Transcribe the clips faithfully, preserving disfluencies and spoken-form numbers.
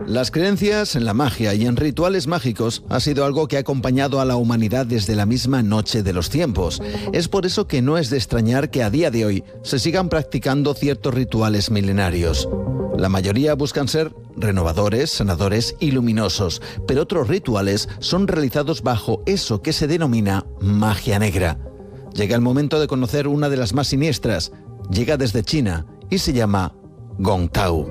Las creencias en la magia y en rituales mágicos ha sido algo que ha acompañado a la humanidad desde la misma noche de los tiempos. Es por eso que no es de extrañar que a día de hoy se sigan practicando ciertos rituales milenarios. La mayoría buscan ser renovadores, sanadores y luminosos, pero otros rituales son realizados bajo eso que se denomina magia negra. Llega el momento de conocer una de las más siniestras. Llega desde China y se llama Gong Tao.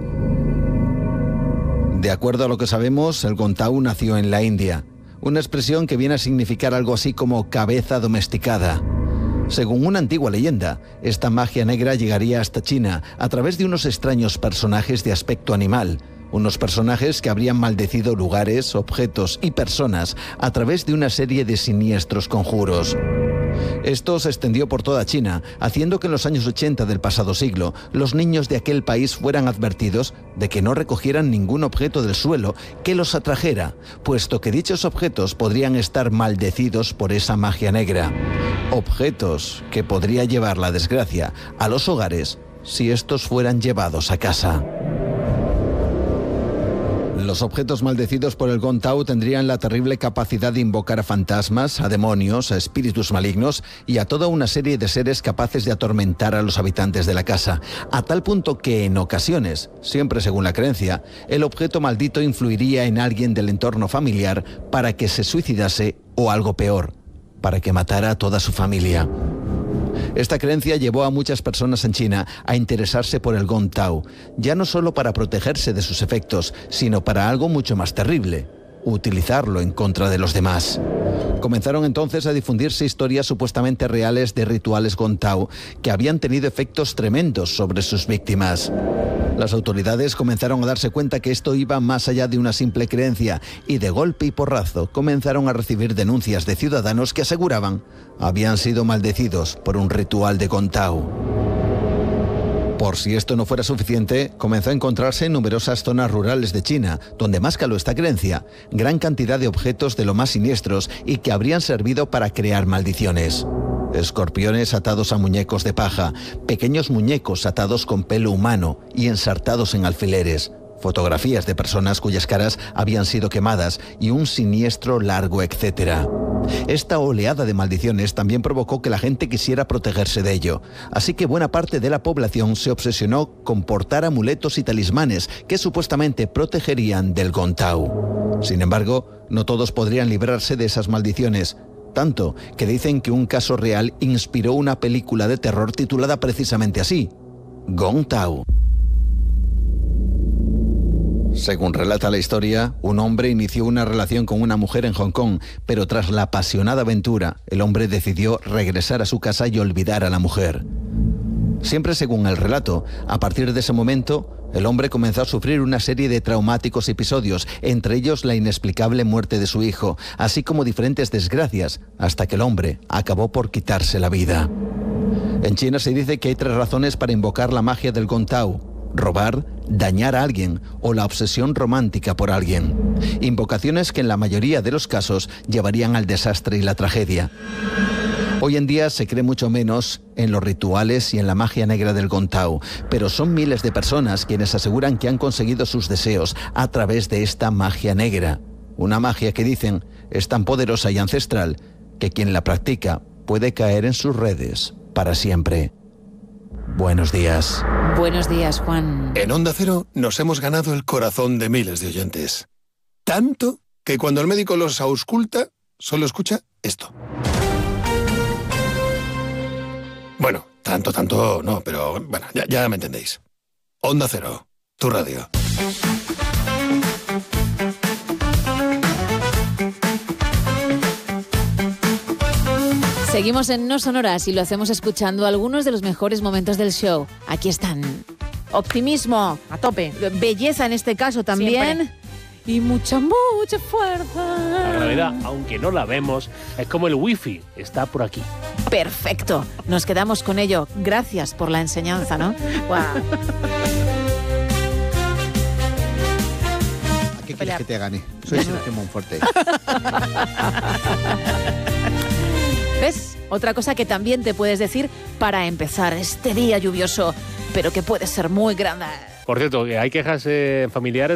De acuerdo a lo que sabemos, el Gong Tao nació en la India, una expresión que viene a significar algo así como cabeza domesticada. Según una antigua leyenda, esta magia negra llegaría hasta China a través de unos extraños personajes de aspecto animal, unos personajes que habrían maldecido lugares, objetos y personas a través de una serie de siniestros conjuros. Esto se extendió por toda China, haciendo que en los años ochenta del pasado siglo los niños de aquel país fueran advertidos de que no recogieran ningún objeto del suelo que los atrajera, puesto que dichos objetos podrían estar maldecidos por esa magia negra. Objetos que podría llevar la desgracia a los hogares si estos fueran llevados a casa. Los objetos maldecidos por el Gong Tao tendrían la terrible capacidad de invocar a fantasmas, a demonios, a espíritus malignos y a toda una serie de seres capaces de atormentar a los habitantes de la casa, a tal punto que en ocasiones, siempre según la creencia, el objeto maldito influiría en alguien del entorno familiar para que se suicidase o algo peor, para que matara a toda su familia. Esta creencia llevó a muchas personas en China a interesarse por el Gong Tao, ya no solo para protegerse de sus efectos, sino para algo mucho más terrible: utilizarlo en contra de los demás. Comenzaron entonces a difundirse historias supuestamente reales de rituales Gong Tao que habían tenido efectos tremendos sobre sus víctimas. Las autoridades comenzaron a darse cuenta que esto iba más allá de una simple creencia y de golpe y porrazo comenzaron a recibir denuncias de ciudadanos que aseguraban habían sido maldecidos por un ritual de Gong Tao. Por si esto no fuera suficiente, comenzó a encontrarse en numerosas zonas rurales de China, donde más caló esta creencia, gran cantidad de objetos de lo más siniestros y que habrían servido para crear maldiciones. Escorpiones atados a muñecos de paja, pequeños muñecos atados con pelo humano y ensartados en alfileres, fotografías de personas cuyas caras habían sido quemadas y un siniestro largo etcétera. Esta oleada de maldiciones también provocó que la gente quisiera protegerse de ello, así que buena parte de la población se obsesionó con portar amuletos y talismanes que supuestamente protegerían del Gong Tao. Sin embargo, no todos podrían librarse de esas maldiciones, tanto que dicen que un caso real inspiró una película de terror titulada precisamente así, Gong Tao. Según relata la historia, un hombre inició una relación con una mujer en Hong Kong, pero tras la apasionada aventura, el hombre decidió regresar a su casa y olvidar a la mujer. Siempre según el relato, a partir de ese momento, el hombre comenzó a sufrir una serie de traumáticos episodios, entre ellos la inexplicable muerte de su hijo, así como diferentes desgracias, hasta que el hombre acabó por quitarse la vida. En China se dice que hay tres razones para invocar la magia del Gong Tao: robar, dañar a alguien o la obsesión romántica por alguien. Invocaciones que en la mayoría de los casos llevarían al desastre y la tragedia. Hoy en día se cree mucho menos en los rituales y en la magia negra del Gong Tao, pero son miles de personas quienes aseguran que han conseguido sus deseos a través de esta magia negra. Una magia que dicen es tan poderosa y ancestral que quien la practica puede caer en sus redes para siempre. Buenos días. Buenos días, Juan. En Onda Cero nos hemos ganado el corazón de miles de oyentes. Tanto que cuando el médico los ausculta, solo escucha esto. Bueno, tanto, tanto no, pero bueno, ya, ya me entendéis. Onda Cero, tu radio. Seguimos en No Sonoras y lo hacemos escuchando algunos de los mejores momentos del show. Aquí están. Optimismo, a tope. Belleza en este caso también. Siempre. Y mucha, mucha fuerza. La gravedad, aunque no la vemos, es como el wifi, está por aquí. Perfecto. Nos quedamos con ello. Gracias por la enseñanza, ¿no? Wow. ¿Qué quieres que te gane? Soy Sergio Monforte. ¿Ves? Otra cosa que también te puedes decir para empezar este día lluvioso, pero que puede ser muy grande. Por cierto, hay quejas eh, familiares